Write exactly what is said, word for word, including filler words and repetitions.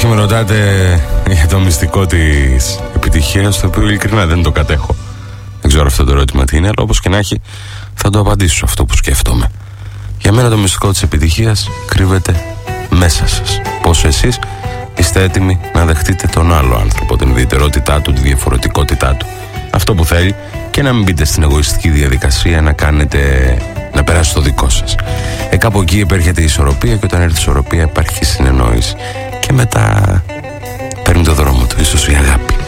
και με ρωτάτε για το μυστικό της επιτυχίας, το οποίο ειλικρινά δεν το κατέχω. Δεν ξέρω αυτό το ερώτημα τι είναι, αλλά όπως και να έχει θα το απαντήσω αυτό που σκέφτομαι. Για μένα το μυστικό της επιτυχίας κρύβεται μέσα σας. Πόσο εσείς είστε έτοιμοι να δεχτείτε τον άλλο άνθρωπο, την ιδιαιτερότητά του, τη διαφορετικότητά του, αυτό που θέλει, και να μην μπείτε στην εγωιστική διαδικασία να κάνετε, να περάσει το δικό σας. Ε, κάπου εκεί επέρχεται η ισορροπία, και όταν έρθει η ισορροπία υπάρχει συνεννόηση. Και μετά παίρνει το δρόμο του, ίσως η αγάπη.